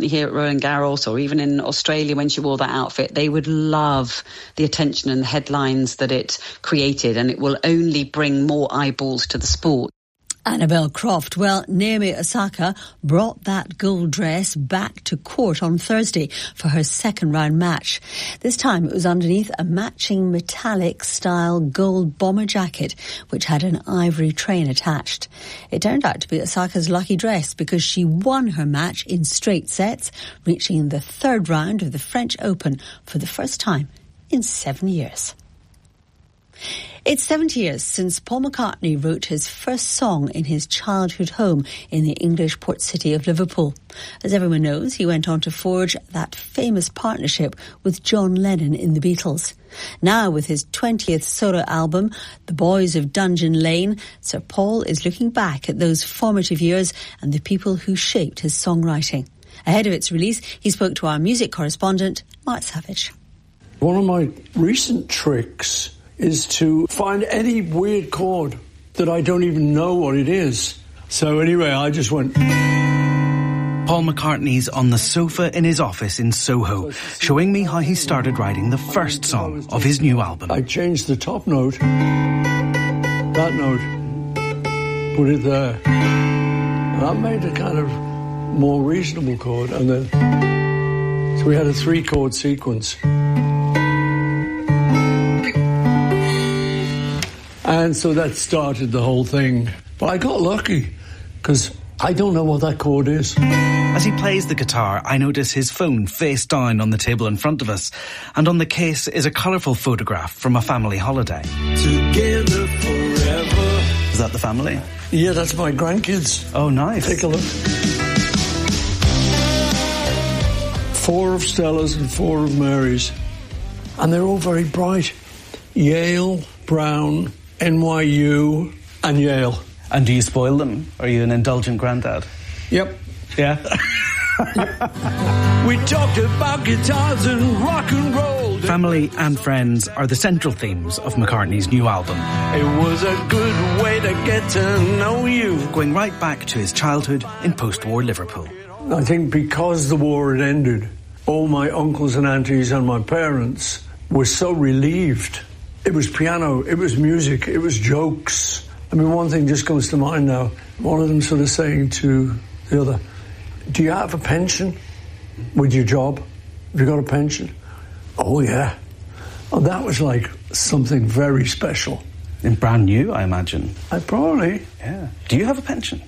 here at Roland Garros or even in Australia when she wore that outfit, they would love the attention and the headlines that it created, and it will only bring more eyeballs to the sport. Annabelle Croft. Well, Naomi Osaka brought that gold dress back to court on Thursday for her second round match. This time it was underneath a matching metallic style gold bomber jacket which had an ivory train attached. It turned out to be Osaka's lucky dress because she won her match in straight sets, reaching the third round of the French Open for the first time in 7 years. It's 70 years since Paul McCartney wrote his first song in his childhood home in the English port city of Liverpool. As everyone knows, he went on to forge that famous partnership with John Lennon in the Beatles. Now, with his 20th solo album, The Boys of Dungeon Lane, Sir Paul is looking back at those formative years and the people who shaped his songwriting. Ahead of its release, he spoke to our music correspondent, Mark Savage. One of my recent tricks is to find any weird chord that I don't even know what it is. So anyway, I just went... Paul McCartney's on the sofa in his office in Soho, showing me how he started writing the first song of his new album. I changed the top note, that note, put it there. And that made a kind of more reasonable chord. And then, so we had a 3-chord sequence. And so that started the whole thing. But I got lucky, because I don't know what that chord is. As he plays the guitar, I notice his phone face down on the table in front of us. And on the case is a colourful photograph from a family holiday. Together forever. Is that the family? Yeah, that's my grandkids. Oh, nice. Take a look. 4 of Stella's and 4 of Mary's. And they're all very bright. Yale, Brown, NYU and Yale. And do you spoil them? Are you an indulgent granddad? Yep. Yeah? We talked about guitars and rock and roll. Family and friends are the central themes of McCartney's new album. It was a good way to get to know you. Going right back to his childhood in post-war Liverpool. I think because the war had ended, all my uncles and aunties and my parents were so relieved. It was piano, it was music, it was jokes. I mean, one thing just comes to mind now. One of them sort of saying to the other, do you have a pension with your job? Have you got a pension? Oh, yeah. Oh, that was like something very special. And brand new, I imagine. Probably. Yeah. Do you have a pension?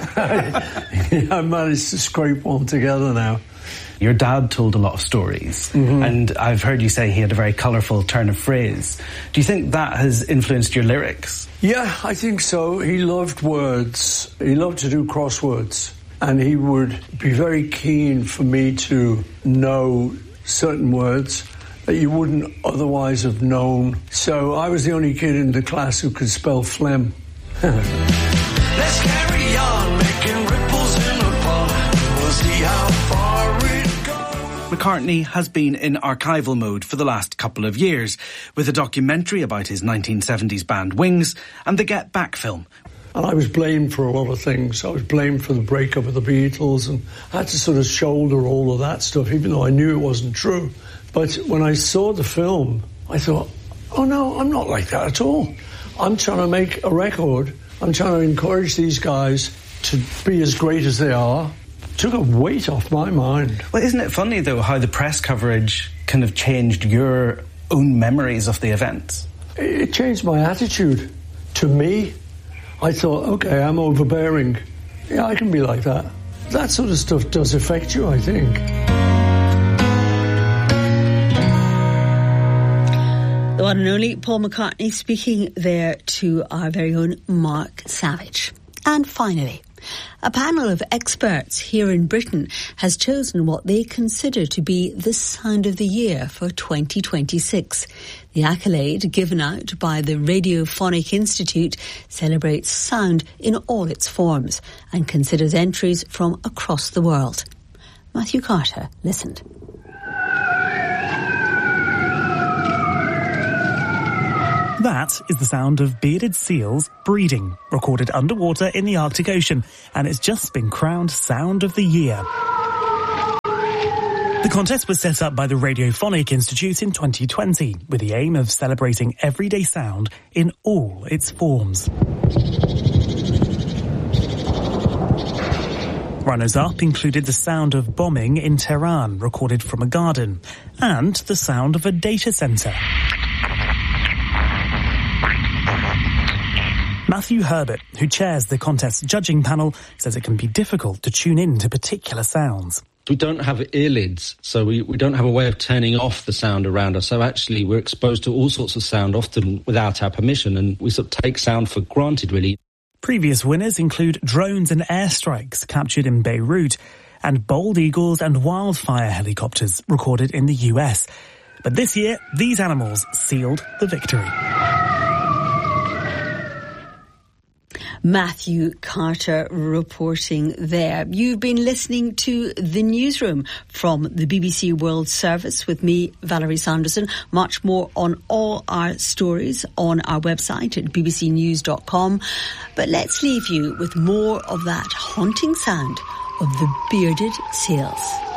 I managed to scrape one together now. Your dad told a lot of stories, and I've heard you say he had a very colourful turn of phrase. Do you think that has influenced your lyrics? Yeah, I think so. He loved words. He loved to do crosswords, and he would be very keen for me to know certain words that you wouldn't otherwise have known. So I was the only kid in the class who could spell phlegm. Let's carry on, making ripples in the pond. We'll see how far it goes. McCartney has been in archival mode for the last couple of years, with a documentary about his 1970s band Wings and the Get Back film. And I was blamed for a lot of things. I was blamed for the breakup of the Beatles, and I had to sort of shoulder all of that stuff, even though I knew it wasn't true. But when I saw the film, I thought, oh no, I'm not like that at all. I'm trying to make a record. I'm trying to encourage these guys to be as great as they are. Took a weight off my mind. Well, isn't it funny, though, how the press coverage kind of changed your own memories of the event? It changed my attitude to me. I thought, okay, I'm overbearing. Yeah, I can be like that. That sort of stuff does affect you, I think. The one and only Paul McCartney speaking there to our very own Mark Savage. And finally, a panel of experts here in Britain has chosen what they consider to be the sound of the year for 2026. The accolade given out by the Radiophonic Institute celebrates sound in all its forms and considers entries from across the world. Matthew Carter listened. That is the sound of bearded seals breeding, recorded underwater in the Arctic Ocean, and it's just been crowned Sound of the Year. The contest was set up by the Radiophonic Institute in 2020 with the aim of celebrating everyday sound in all its forms. Runners-up included the sound of bombing in Tehran, recorded from a garden, and the sound of a data centre. Matthew Herbert, who chairs the contest's judging panel, says it can be difficult to tune in to particular sounds. We don't have earlids, so we don't have a way of turning off the sound around us. So actually we're exposed to all sorts of sound, often without our permission, and we sort of take sound for granted, really. Previous winners include drones and airstrikes captured in Beirut, and bald eagles and wildfire helicopters recorded in the US. But this year, these animals sealed the victory. Matthew Carter reporting there. You've been listening to The Newsroom from the BBC World Service with me, Valerie Sanderson. Much more on all our stories on our website at bbcnews.com. But let's leave you with more of that haunting sound of the bearded seals.